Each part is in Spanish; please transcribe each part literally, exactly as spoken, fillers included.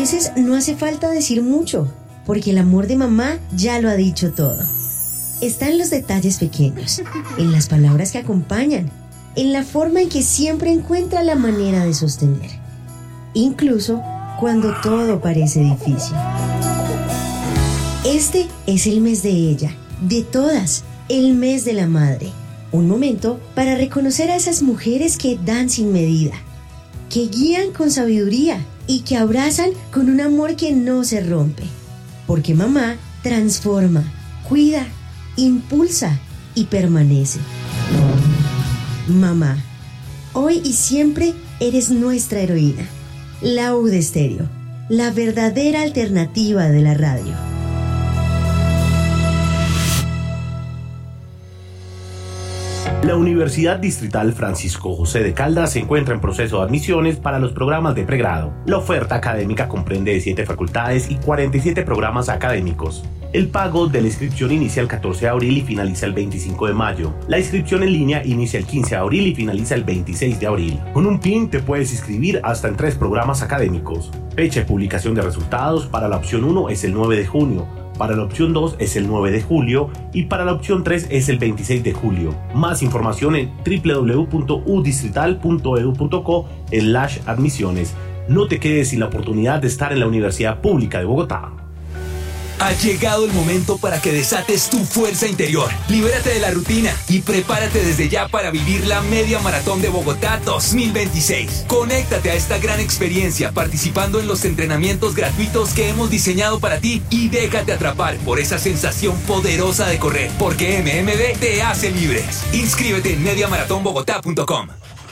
veces no hace falta decir mucho, porque el amor de mamá ya lo ha dicho todo. Está en los detalles pequeños, en las palabras que acompañan, en la forma en que siempre encuentra la manera de sostener, incluso cuando todo parece difícil. Este es el mes de ella, de todas, el mes de la madre. Un momento para reconocer a esas mujeres que dan sin medida, que guían con sabiduría y que abrazan con un amor que no se rompe. Porque mamá transforma, cuida, impulsa y permanece. Mamá, hoy y siempre eres nuestra heroína. La U de Estéreo, la verdadera alternativa de la radio. La Universidad Distrital Francisco José de Caldas se encuentra en proceso de admisiones para los programas de pregrado. La oferta académica comprende de siete facultades y cuarenta y siete programas académicos. El pago de la inscripción inicia el catorce de abril y finaliza el veinticinco de mayo. La inscripción en línea inicia el quince de abril y finaliza el veintiséis de abril. Con un P I N te puedes inscribir hasta en tres programas académicos. Fecha de publicación de resultados para la opción uno es el nueve de junio. Para la opción dos es el nueve de julio y para la opción tres es el veintiséis de julio. Más información en doble u doble u doble u punto u distrital punto e d u punto co slash admisiones. No te quedes sin la oportunidad de estar en la Universidad Pública de Bogotá. Ha llegado el momento para que desates tu fuerza interior. Libérate de la rutina y prepárate desde ya para vivir la Media Maratón de Bogotá dos mil veintiséis. Conéctate a esta gran experiencia participando en los entrenamientos gratuitos que hemos diseñado para ti y déjate atrapar por esa sensación poderosa de correr, porque M M B te hace libres. Inscríbete en media maratón bogotá punto com.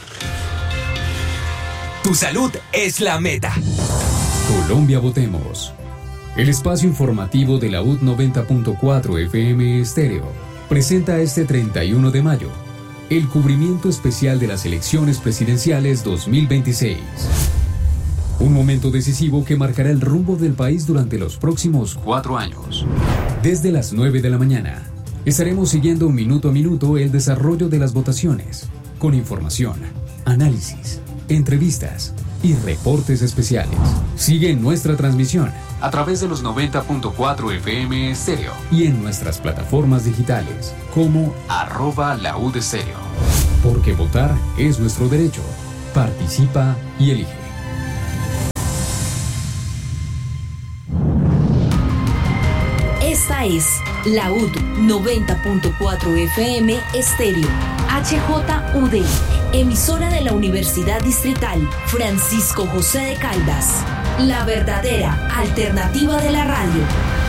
Tu salud es la meta. Colombia Votemos. El espacio informativo de la U noventa punto cuatro F M Estéreo presenta este treinta y uno de mayo el cubrimiento especial de las elecciones presidenciales dos mil veintiséis. Un momento decisivo que marcará el rumbo del país durante los próximos cuatro años. Desde las nueve de la mañana estaremos siguiendo minuto a minuto el desarrollo de las votaciones, con información, análisis, entrevistas y reportes especiales. Sigue nuestra transmisión a través de los noventa punto cuatro F M Estéreo y en nuestras plataformas digitales como arroba la U de Estéreo. Porque votar es nuestro derecho. Participa y elige. Esta es la U D noventa punto cuatro F M Estéreo, H J U D, emisora de la Universidad Distrital Francisco José de Caldas, la verdadera alternativa de la radio.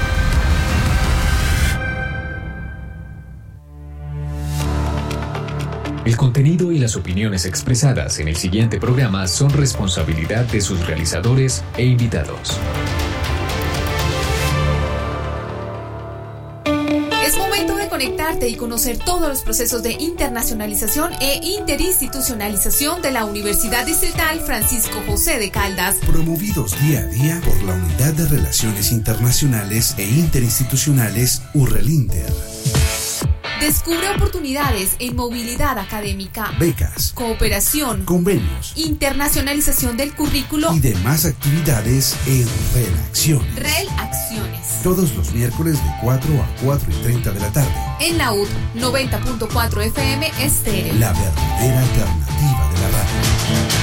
El contenido y las opiniones expresadas en el siguiente programa son responsabilidad de sus realizadores e invitados. Conectarte y conocer todos los procesos de internacionalización e interinstitucionalización de la Universidad Distrital Francisco José de Caldas, promovidos día a día por la Unidad de Relaciones Internacionales e Interinstitucionales URRELINTER. Descubre oportunidades en movilidad académica, becas, cooperación, convenios, internacionalización del currículo y demás actividades en Relacciones. Relacciones. Todos los miércoles de cuatro a cuatro y treinta de la tarde. En la U D noventa punto cuatro F M Estéreo. La verdadera alternativa de la radio.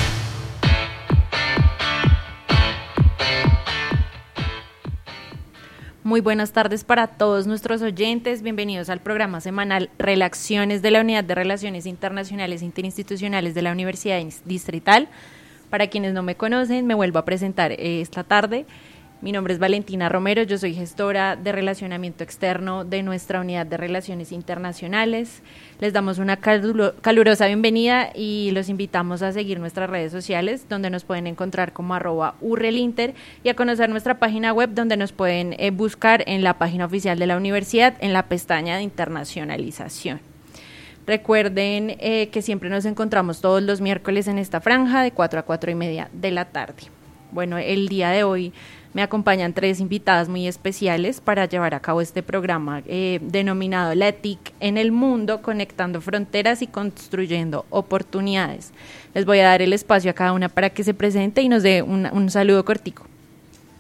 Muy buenas tardes para todos nuestros oyentes, bienvenidos al programa semanal Relacciones de la Unidad de Relaciones Internacionales e Interinstitucionales de la Universidad Distrital. Para quienes no me conocen, me vuelvo a presentar eh, esta tarde. Mi nombre es Valentina Romero, yo soy gestora de relacionamiento externo de nuestra Unidad de Relaciones Internacionales. Les damos una calurosa bienvenida y los invitamos a seguir nuestras redes sociales, donde nos pueden encontrar como arroba urrelinter, y a conocer nuestra página web, donde nos pueden eh, buscar en la página oficial de la universidad, en la pestaña de internacionalización. Recuerden eh, que siempre nos encontramos todos los miércoles en esta franja de cuatro a cuatro y media de la tarde. Bueno, el día de hoy me acompañan tres invitadas muy especiales para llevar a cabo este programa eh, denominado La E T I C en el mundo, conectando fronteras y construyendo oportunidades. Les voy a dar el espacio a cada una para que se presente y nos dé un, un saludo cortico.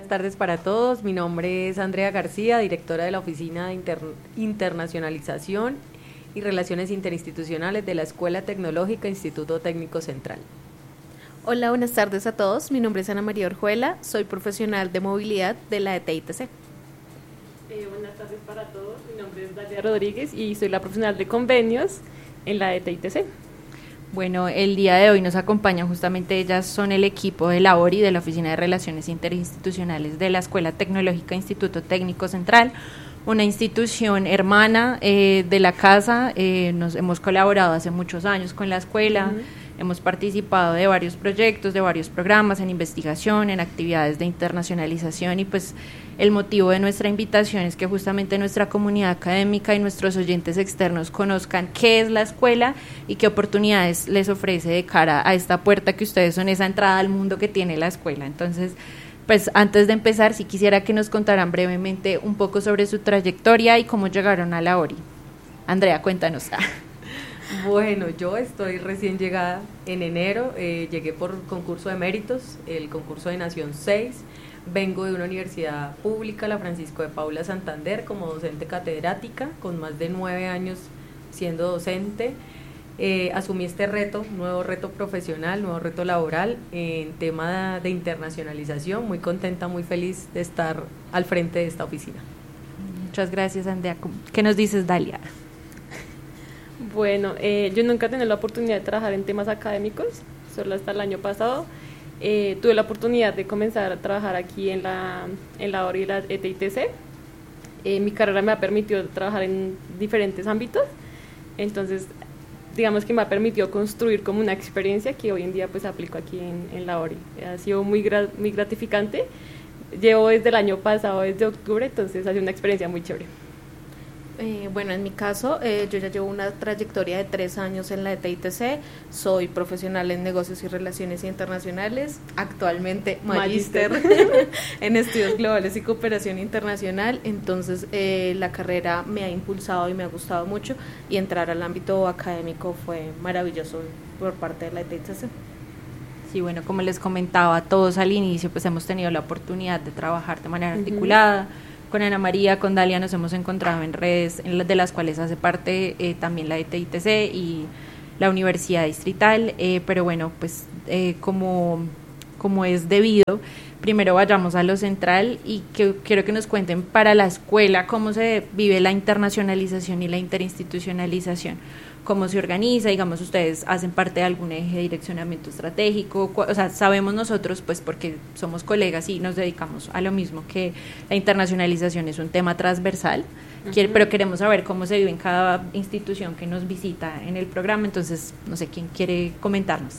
tardes para todos. Mi nombre es Andrea García, directora de la Oficina de Inter- Internacionalización y Relaciones Interinstitucionales de la Escuela Tecnológica Instituto Técnico Central. Hola, buenas tardes a todos. Mi nombre es Ana María Orjuela, soy profesional de movilidad de la E T I T C. Eh, buenas tardes para todos. Mi nombre es Dalia Rodríguez y soy la profesional de convenios en la E T I T C. Bueno, el día de hoy nos acompañan justamente ellas, son el equipo de la O R I, de la Oficina de Relaciones Interinstitucionales de la Escuela Tecnológica Instituto Técnico Central, una institución hermana eh, de la casa. Eh, nos hemos colaborado hace muchos años con la escuela, uh-huh. Hemos participado de varios proyectos, de varios programas en investigación, en actividades de internacionalización, y pues el motivo de nuestra invitación es que justamente nuestra comunidad académica y nuestros oyentes externos conozcan qué es la escuela y qué oportunidades les ofrece de cara a esta puerta que ustedes son, esa entrada al mundo que tiene la escuela. Entonces, pues antes de empezar, sí quisiera que nos contaran brevemente un poco sobre su trayectoria y cómo llegaron a la O R I. Andrea, cuéntanos. Bueno, yo estoy recién llegada en enero, eh, llegué por concurso de méritos, el concurso de Nación seis, vengo de una universidad pública, la Francisco de Paula Santander, como docente catedrática, con más de nueve años siendo docente. Eh, asumí este reto, nuevo reto profesional, nuevo reto laboral en tema de, de internacionalización, muy contenta, muy feliz de estar al frente de esta oficina. Muchas gracias, Andrea. ¿Qué nos dices, Dalia? Bueno, eh, yo nunca he tenido la oportunidad de trabajar en temas académicos, solo hasta el año pasado. Eh, tuve la oportunidad de comenzar a trabajar aquí en la, en la O R I y la E T I T C. Eh, mi carrera me ha permitido trabajar en diferentes ámbitos, entonces digamos que me ha permitido construir como una experiencia que hoy en día pues aplico aquí en, en la O R I. Ha sido muy, gra- muy gratificante. Llevo desde el año pasado, desde octubre, entonces ha sido una experiencia muy chévere. Eh, bueno, en mi caso, eh, yo ya llevo una trayectoria de tres años en la E T I T C, soy profesional en negocios y relaciones internacionales, actualmente magíster en estudios globales y cooperación internacional, entonces eh, la carrera me ha impulsado y me ha gustado mucho, y entrar al ámbito académico fue maravilloso por parte de la E T I T C. Sí, bueno, como les comentaba, todos al inicio pues hemos tenido la oportunidad de trabajar de manera uh-huh. articulada. Con Ana María, con Dalia nos hemos encontrado en redes, en las de las cuales hace parte eh, también la E T I T C y la Universidad Distrital, eh, pero bueno, pues eh, como, como es debido, primero vayamos a lo central y que quiero que nos cuenten para la escuela cómo se vive la internacionalización y la interinstitucionalización, cómo se organiza, digamos, ustedes hacen parte de algún eje de direccionamiento estratégico, o sea, sabemos nosotros, pues porque somos colegas y nos dedicamos a lo mismo, que la internacionalización es un tema transversal, uh-huh. quiere, pero queremos saber cómo se vive en cada institución que nos visita en el programa, entonces, no sé, ¿quién quiere comentarnos?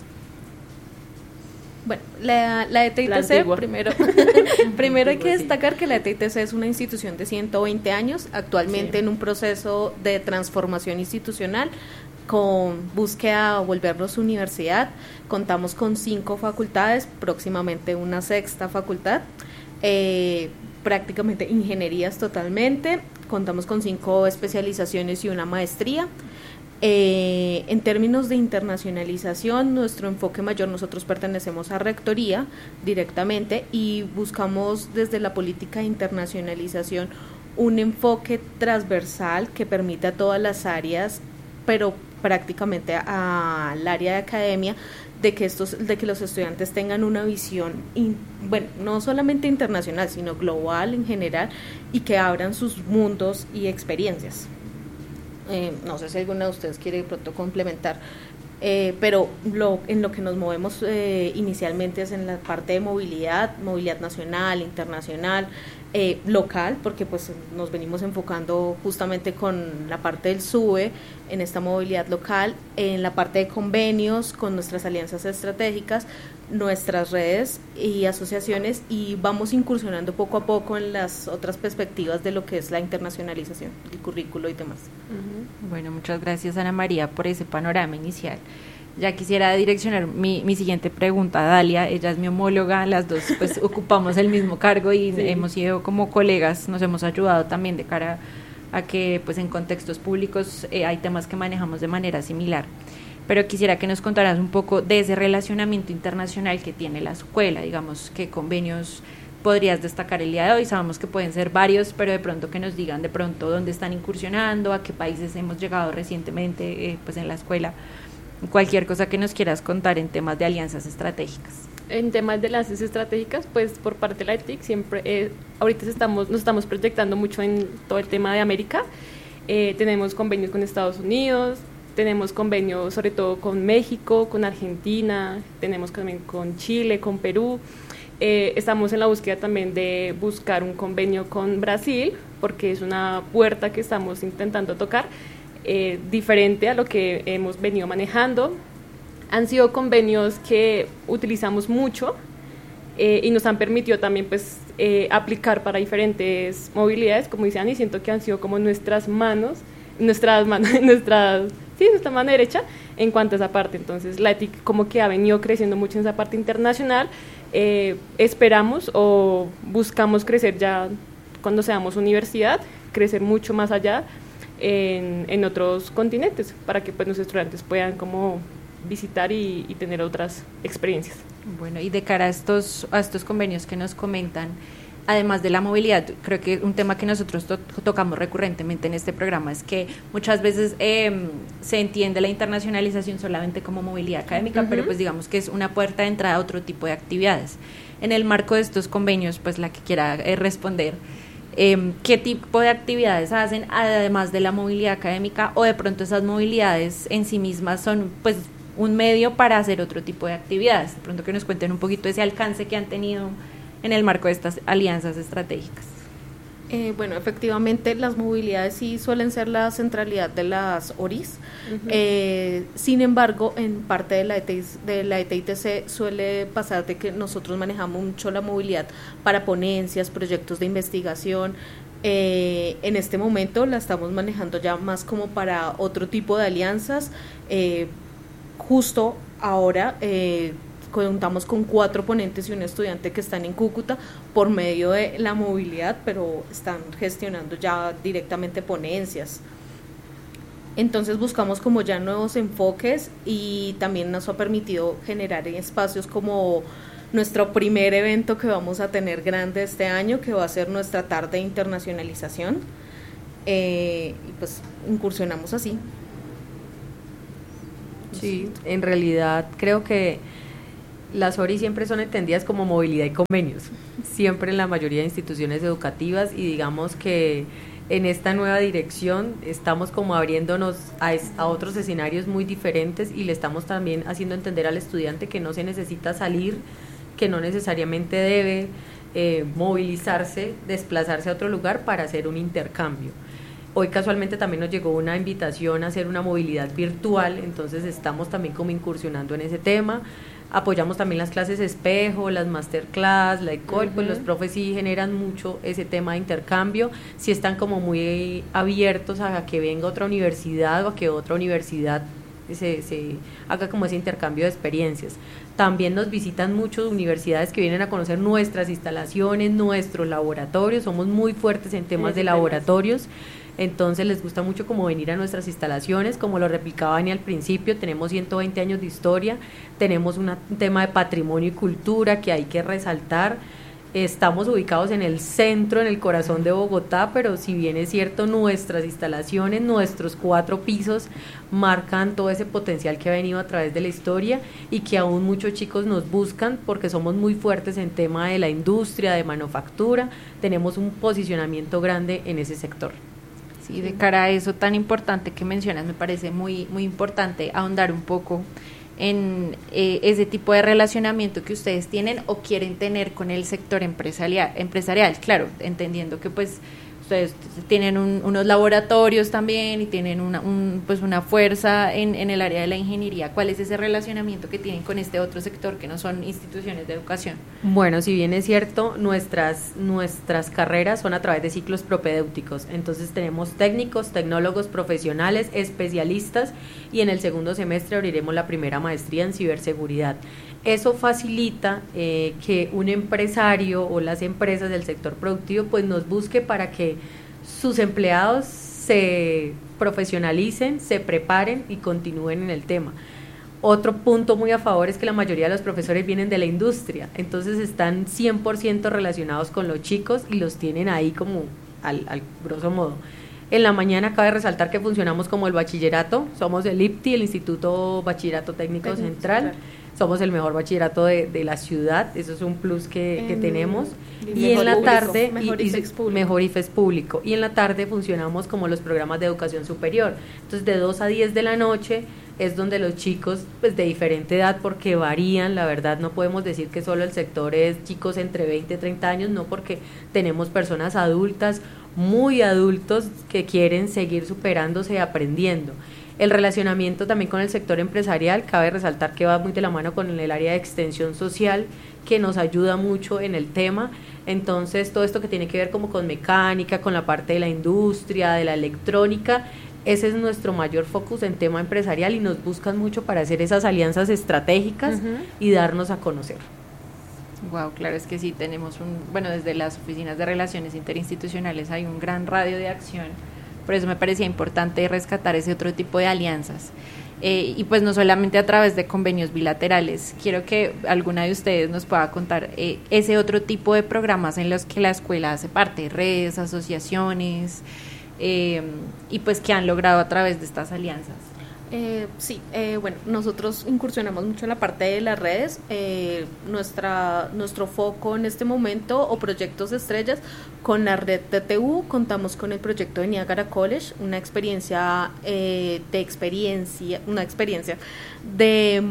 Bueno, la, la E T I T C, primero, primero hay que destacar que la E T I T C es una institución de ciento veinte años, actualmente sí. en un proceso de transformación institucional, con búsqueda de volvernos universidad. Contamos con cinco facultades, próximamente una sexta facultad, eh, prácticamente ingenierías totalmente, contamos con cinco especializaciones y una maestría. Eh, en términos de internacionalización, nuestro enfoque mayor, nosotros pertenecemos a Rectoría directamente y buscamos desde la política de internacionalización un enfoque transversal que permita a todas las áreas, pero prácticamente al área de academia, de que estos, de que los estudiantes tengan una visión, in, bueno, no solamente internacional, sino global en general, y que abran sus mundos y experiencias. Eh, no sé si alguna de ustedes quiere de pronto complementar, eh, pero lo, en lo que nos movemos eh, inicialmente es en la parte de movilidad, movilidad nacional, internacional, eh, local, porque pues nos venimos enfocando justamente con la parte del SUBE en esta movilidad local, en la parte de convenios con nuestras alianzas estratégicas, nuestras redes y asociaciones, y vamos incursionando poco a poco en las otras perspectivas de lo que es la internacionalización, el currículo y demás. Uh-huh. Bueno, muchas gracias, Ana María, por ese panorama inicial. Ya quisiera direccionar mi, mi siguiente pregunta a Dalia. Ella es mi homóloga, las dos pues ocupamos el mismo cargo y sí. hemos sido como colegas, nos hemos ayudado también de cara a que pues en contextos públicos eh, hay temas que manejamos de manera similar. Pero quisiera que nos contaras un poco de ese relacionamiento internacional que tiene la escuela, digamos, qué convenios podrías destacar el día de hoy? Sabemos que pueden ser varios, pero de pronto que nos digan de pronto dónde están incursionando, a qué países hemos llegado recientemente eh, pues en la escuela, cualquier cosa que nos quieras contar en temas de alianzas estratégicas. En temas de alianzas estratégicas, pues por parte de la E T I C siempre, eh, ahorita estamos, nos estamos proyectando mucho en todo el tema de América. Eh, tenemos convenios con Estados Unidos, tenemos convenios sobre todo con México, con Argentina, tenemos también con Chile, con Perú. Eh, estamos en la búsqueda también de buscar un convenio con Brasil, porque es una puerta que estamos intentando tocar, eh, diferente a lo que hemos venido manejando. Han sido convenios que utilizamos mucho eh, y nos han permitido también pues eh, aplicar para diferentes movilidades, como dice Ani, siento que han sido como nuestras manos, nuestras manos, nuestras, sí, nuestra mano derecha en cuanto a esa parte. Entonces la E T I C como que ha venido creciendo mucho en esa parte internacional. Eh, esperamos o buscamos crecer ya cuando seamos universidad, crecer mucho más allá en, en otros continentes, para que pues nuestros estudiantes puedan como visitar y, y tener otras experiencias. Bueno, y de cara a estos, a estos convenios que nos comentan, además de la movilidad, creo que un tema que nosotros to- tocamos recurrentemente en este programa es que muchas veces eh, se entiende la internacionalización solamente como movilidad académica, uh-huh. pero pues digamos que es una puerta de entrada a otro tipo de actividades. En el marco de estos convenios, pues la que quiera eh, responder, eh, ¿qué tipo de actividades hacen además de la movilidad académica, o de pronto esas movilidades en sí mismas son pues un medio para hacer otro tipo de actividades? De pronto que nos cuenten un poquito ese alcance que han tenido en el marco de estas alianzas estratégicas. Eh, bueno, efectivamente las movilidades sí suelen ser la centralidad de las O R I S, uh-huh. eh, sin embargo en parte de la, E T I, de la E T I T C suele pasar de que nosotros manejamos mucho la movilidad para ponencias, proyectos de investigación. Eh, en este momento la estamos manejando ya más como para otro tipo de alianzas. eh, justo ahora eh, contamos con cuatro ponentes y un estudiante que están en Cúcuta por medio de la movilidad, pero están gestionando ya directamente ponencias. Entonces buscamos como ya nuevos enfoques, y también nos ha permitido generar espacios como nuestro primer evento que vamos a tener grande este año, que va a ser nuestra tarde de internacionalización, eh, y pues incursionamos así. Sí, en realidad creo que las O R I siempre son entendidas como movilidad y convenios, siempre en la mayoría de instituciones educativas, y digamos que en esta nueva dirección estamos como abriéndonos a, es, a otros escenarios muy diferentes, y le estamos también haciendo entender al estudiante que no se necesita salir, que no necesariamente debe eh, movilizarse, desplazarse a otro lugar para hacer un intercambio. Hoy casualmente también nos llegó una invitación a hacer una movilidad virtual, entonces estamos también como incursionando en ese tema. Apoyamos también las clases espejo, las masterclass, la ECOL, uh-huh. pues los profes sí generan mucho ese tema de intercambio, sí están como muy abiertos a que venga otra universidad o a que otra universidad se, se haga como ese intercambio de experiencias. También nos visitan muchas universidades que vienen a conocer nuestras instalaciones, nuestros laboratorios, somos muy fuertes en temas de laboratorios. Entonces les gusta mucho como venir a nuestras instalaciones, como lo replicaba Ani al principio, tenemos ciento veinte años de historia, tenemos una, un tema de patrimonio y cultura que hay que resaltar. Estamos ubicados en el centro, en el corazón de Bogotá, pero si bien es cierto, nuestras instalaciones, nuestros cuatro pisos marcan todo ese potencial que ha venido a través de la historia, y que aún muchos chicos nos buscan porque somos muy fuertes en tema de la industria, de manufactura, tenemos un posicionamiento grande en ese sector. Sí, de cara a eso tan importante que mencionas, me parece muy, muy importante ahondar un poco en eh, ese tipo de relacionamiento que ustedes tienen o quieren tener con el sector empresarial, empresarial, claro, entendiendo que pues ustedes tienen un, unos laboratorios también y tienen una, un, pues una fuerza en, en el área de la ingeniería. ¿Cuál es ese relacionamiento que tienen con este otro sector que no son instituciones de educación? Bueno, si bien es cierto, nuestras, nuestras carreras son a través de ciclos propedéuticos, entonces tenemos técnicos, tecnólogos profesionales, especialistas, y en el segundo semestre abriremos la primera maestría en ciberseguridad. Eso facilita eh, que un empresario o las empresas del sector productivo pues nos busque para que sus empleados se profesionalicen, se preparen y continúen en el tema. Otro punto muy a favor es que la mayoría de los profesores vienen de la industria, entonces están cien por ciento relacionados con los chicos y los tienen ahí como al, al grosso modo. En la mañana cabe resaltar que funcionamos como el bachillerato, somos el I P T I, el Instituto Bachillerato Técnico, Técnico Central, Central, somos el mejor bachillerato de, de la ciudad, eso es un plus que, que tenemos. Y en la público, tarde, mejor y, IFES público. Mejor IFES público, y en la tarde funcionamos como los programas de educación superior, entonces de dos a diez de la noche es donde los chicos pues de diferente edad, porque varían, la verdad no podemos decir que solo el sector es chicos entre veinte y treinta años, no, porque tenemos personas adultas, muy adultos, que quieren seguir superándose y aprendiendo. El relacionamiento también con el sector empresarial, cabe resaltar que va muy de la mano con el área de extensión social, que nos ayuda mucho en el tema. Entonces todo esto que tiene que ver como con mecánica, con la parte de la industria, de la electrónica, ese es nuestro mayor focus en tema empresarial, y nos buscan mucho para hacer esas alianzas estratégicas uh-huh. y darnos a conocer. Wow, claro, es que sí tenemos un, bueno, desde las oficinas de relaciones interinstitucionales hay un gran radio de acción, por eso me parecía importante rescatar ese otro tipo de alianzas. Eh, y pues no solamente a través de convenios bilaterales, quiero que alguna de ustedes nos pueda contar eh, ese otro tipo de programas en los que la escuela hace parte, redes, asociaciones, eh, y pues que han logrado a través de estas alianzas. Eh, sí, eh, bueno, nosotros incursionamos mucho en la parte de las redes, eh, nuestra, nuestro foco en este momento o proyectos estrellas con la red T T U, contamos con el proyecto de Niagara College, una experiencia eh, de experiencia, una experiencia de,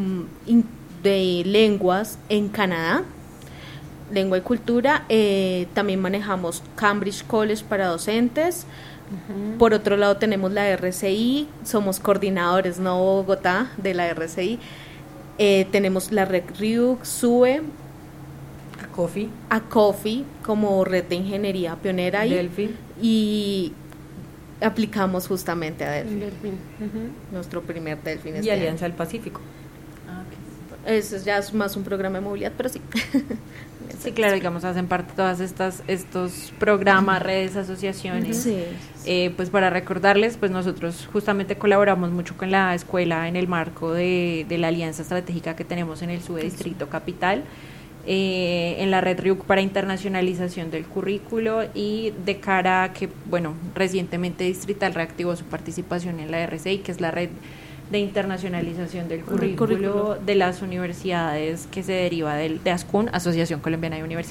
de lenguas en Canadá, lengua y cultura, eh, también manejamos Cambridge College para docentes. Uh-huh. Por otro lado tenemos la R C I, somos coordinadores no Bogotá de la R C I, eh, tenemos la red R I U C, S U E, ACOFI, ACOFI como red de ingeniería pionera ahí, Delphi, y aplicamos justamente a Delphi, Delphi. Uh-huh. nuestro primer Delphi. Y este Alianza año. del Pacífico. Ah, okay. Eso ya es más un programa de movilidad, pero sí. Sí, claro, digamos, hacen parte todas estas estos programas, redes, asociaciones. Sí. Eh, pues para recordarles, pues nosotros justamente colaboramos mucho con la escuela en el marco de, de la alianza estratégica que tenemos en el S U E Distrito Capital, eh, en la red R I U C para internacionalización del currículo, y de cara a que, bueno, recientemente Distrital reactivó su participación en la R C I, que es la red de internacionalización del currículo, currículo de las universidades que se deriva del, de ASCUN, Asociación Colombiana de Universidades.